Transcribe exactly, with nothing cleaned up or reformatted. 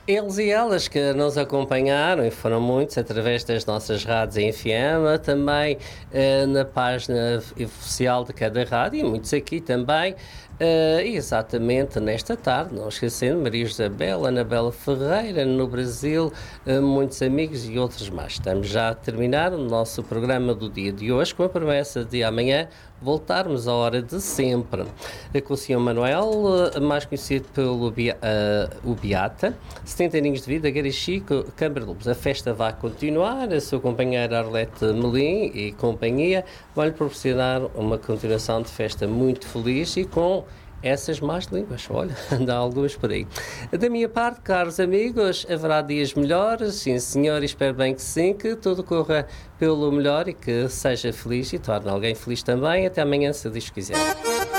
Eles e elas que nos acompanharam, e foram muitos, através das nossas rádios em F M, também eh, na página oficial de cada rádio, e muitos aqui também, eh, exatamente nesta tarde, não esquecendo Maria Isabel, Anabela Ferreira, no Brasil, eh, muitos amigos e outros mais. Estamos já a terminar o nosso programa do dia de hoje, com a promessa de amanhã voltarmos à hora de sempre. Com o senhor Manuel, mais conhecido pelo Bia, uh, o Beata, setenta aninhos de vida, Gary Chico, Câmara de Lobos. A festa vai continuar, a sua companheira Arlete Melim e companhia vão-lhe proporcionar uma continuação de festa muito feliz e com essas más línguas, olha, dá algumas por aí. Da minha parte, caros amigos, haverá dias melhores, sim senhor, e espero bem que sim, que tudo corra pelo melhor e que seja feliz e torne alguém feliz também. Até amanhã, se Deus quiser.